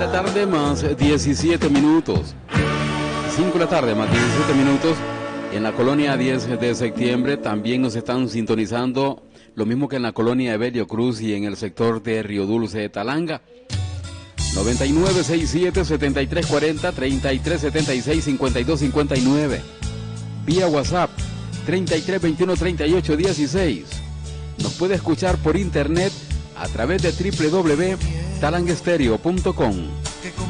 La tarde más 17 minutos. 5 de la tarde más 17 minutos. En la colonia 10 de septiembre también nos están sintonizando, lo mismo que en la colonia Evelio Cruz y en el sector de Río Dulce de Talanga. 9967-7340, 3376-5259. Vía WhatsApp 3321-3816. Nos puede escuchar por internet a través de www.talanguestereo.com.